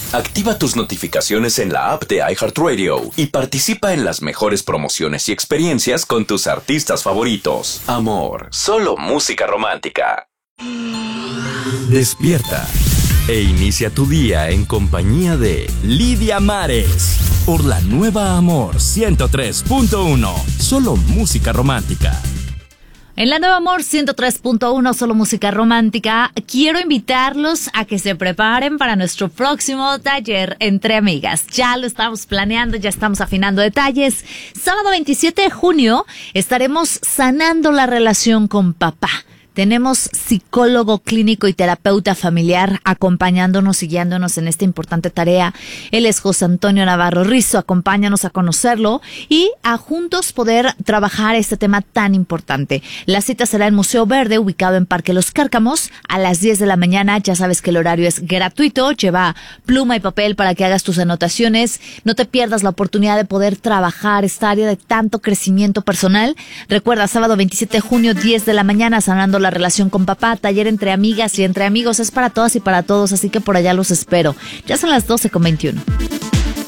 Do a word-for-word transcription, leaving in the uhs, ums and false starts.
Activa tus notificaciones en la app de iHeartRadio y participa en las mejores promociones y experiencias con tus artistas favoritos. Amor, solo música romántica. Despierta e inicia tu día en compañía de Lidia Mares por la nueva Amor ciento tres punto uno. Solo música romántica. En la Nueva Amor ciento tres punto uno, solo música romántica, quiero invitarlos a que se preparen para nuestro próximo taller entre amigas. Ya lo estamos planeando, ya estamos afinando detalles. Sábado veintisiete de junio estaremos sanando la relación con papá. Tenemos psicólogo clínico y terapeuta familiar acompañándonos y guiándonos en esta importante tarea. Él es José Antonio Navarro Rizo. Acompáñanos a conocerlo y a juntos poder trabajar este tema tan importante. La cita será en Museo Verde, ubicado en Parque Los Cárcamos, a las diez de la mañana. Ya sabes que el horario es gratuito. Lleva pluma y papel para que hagas tus anotaciones. No te pierdas la oportunidad de poder trabajar esta área de tanto crecimiento personal. Recuerda, sábado veintisiete de junio, diez de la mañana, sanando la relación con papá, taller entre amigas y entre amigos, es para todas y para todos, así que por allá los espero. Ya son las doce con veintiuno.